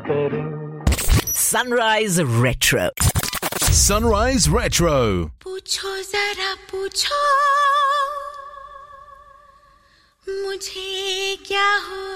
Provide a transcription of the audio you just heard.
करूं। Sunrise retro. Sunrise Retro. पूछो जरा पूछो मुझे क्या हुआ